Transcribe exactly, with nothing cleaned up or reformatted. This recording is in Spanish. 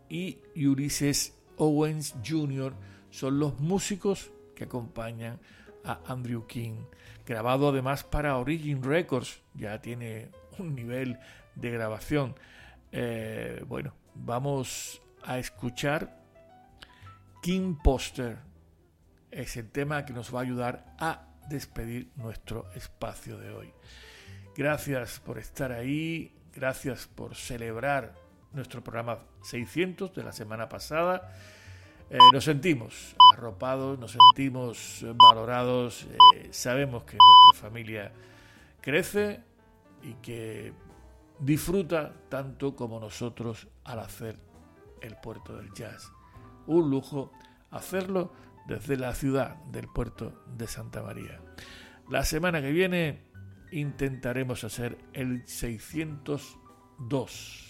y Ulysses Owens junior son los músicos que acompañan a Andrew King, grabado además para Origin Records, ya tiene un nivel de grabación. Eh, bueno, vamos a escuchar King Poster, es el tema que nos va a ayudar a despedir nuestro espacio de hoy. Gracias por estar ahí, gracias por celebrar nuestro programa seiscientos de la semana pasada. Eh, nos sentimos arropados, nos sentimos valorados, eh, sabemos que nuestra familia crece y que disfruta tanto como nosotros al hacer el Puerto del Jazz. Un lujo hacerlo desde la ciudad del puerto de Santa María. La semana que viene intentaremos hacer el seiscientos dos.